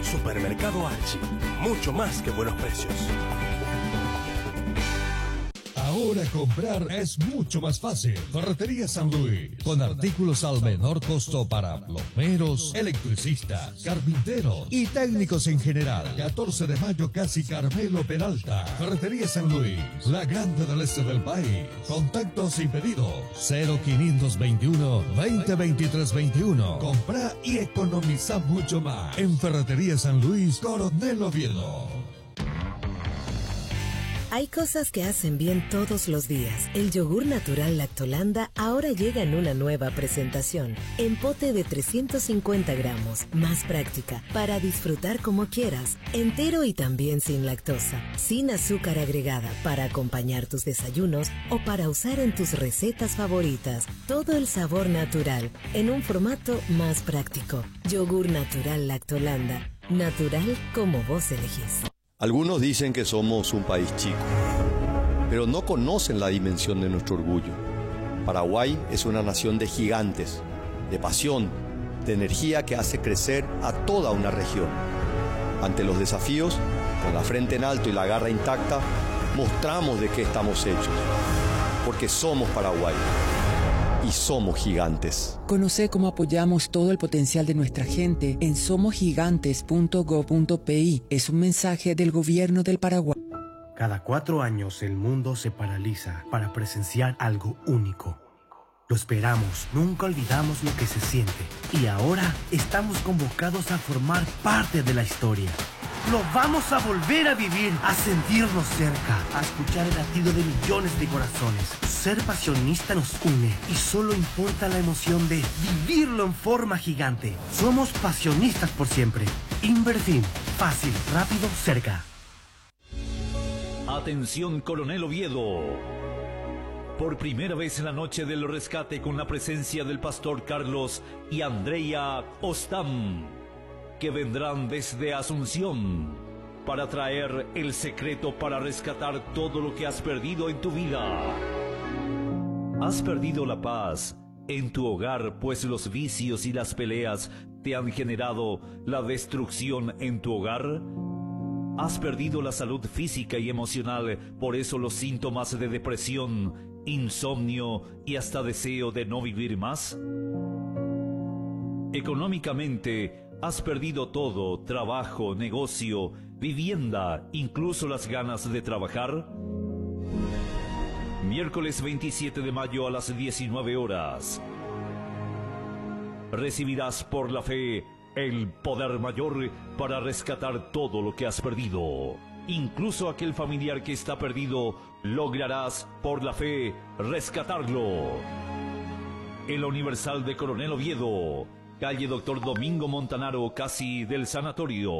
Supermercado Archie, mucho más que buenos precios. Ahora comprar es mucho más fácil. Ferretería San Luis, con artículos al menor costo para plomeros, electricistas, carpinteros y técnicos en general. 14 de mayo, casi Carmelo Peralta. Ferretería San Luis, la grande del este del país. Contactos y pedidos 0521 202321. Compra y economiza mucho más en Ferretería San Luis, Coronel Oviedo. Hay cosas que hacen bien todos los días. El yogur natural Lactolanda ahora llega en una nueva presentación. En pote de 350 gramos. Más práctica, para disfrutar como quieras. Entero y también sin lactosa. Sin azúcar agregada, para acompañar tus desayunos o para usar en tus recetas favoritas. Todo el sabor natural, en un formato más práctico. Yogur natural Lactolanda. Natural como vos elegís. Algunos dicen que somos un país chico, pero no conocen la dimensión de nuestro orgullo. Paraguay es una nación de gigantes, de pasión, de energía que hace crecer a toda una región. Ante los desafíos, con la frente en alto y la garra intacta, mostramos de qué estamos hechos, porque somos Paraguay. Y somos gigantes. Conoce cómo apoyamos todo el potencial de nuestra gente en somosgigantes.go.pi. Es un mensaje del gobierno del Paraguay. Cada 4 años el mundo se paraliza para presenciar algo único. Lo esperamos, nunca olvidamos lo que se siente. Y ahora estamos convocados a formar parte de la historia. Lo vamos a volver a vivir, a sentirnos cerca, a escuchar el latido de millones de corazones. Ser pasionista nos une y solo importa la emoción de vivirlo en forma gigante. Somos pasionistas por siempre. Inverfin, fácil, rápido, cerca. Atención, Coronel Oviedo. Por primera vez en la noche del rescate, con la presencia del pastor Carlos y Andrea Ostam, que vendrán desde Asunción para traer el secreto para rescatar todo lo que has perdido en tu vida. Has perdido la paz en tu hogar, pues los vicios y las peleas te han generado la destrucción en tu hogar. Has perdido la salud física y emocional, por eso los síntomas de depresión, insomnio y hasta deseo de no vivir más. Económicamente, has perdido todo: trabajo, negocio, vivienda, incluso las ganas de trabajar. Miércoles 27 de mayo a las 19 horas. Recibirás por la fe el poder mayor para rescatar todo lo que has perdido. Incluso aquel familiar que está perdido, lograrás por la fe rescatarlo. En la Universal de Coronel Oviedo, calle Doctor Domingo Montanaro, casi del sanatorio.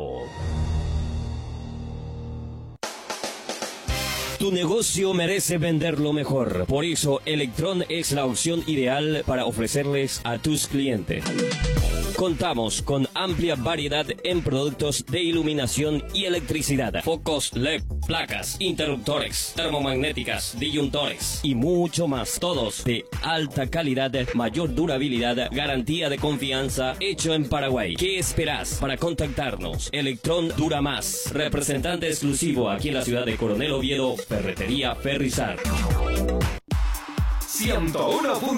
Tu negocio merece venderlo mejor. Por eso, Electron es la opción ideal para ofrecerles a tus clientes. Contamos con amplia variedad en productos de iluminación y electricidad. Focos LED, placas, interruptores, termomagnéticas, disyuntores y mucho más. Todos de alta calidad, mayor durabilidad, garantía de confianza, hecho en Paraguay. ¿Qué esperás para contactarnos? Electron dura más. Representante exclusivo aquí en la ciudad de Coronel Oviedo, Ferretería Ferrizar. 101.